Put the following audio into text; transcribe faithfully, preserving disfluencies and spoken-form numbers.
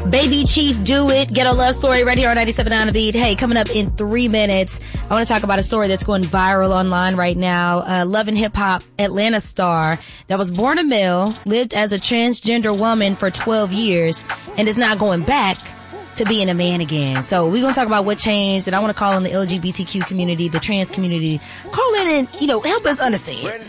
Baby Chief, Do It, Ghetto Love Story right here on ninety-seven point nine The Beat. Hey, coming up in three minutes, I want to talk about a story that's going viral online right now. Uh, Love and Hip Hop Atlanta star that was born a male, lived as a transgender woman for twelve years, and is now going back to being a man again. So we're going to talk about what changed, and I want to call on the L G B T Q community, the trans community. Call in and, you know, help us understand.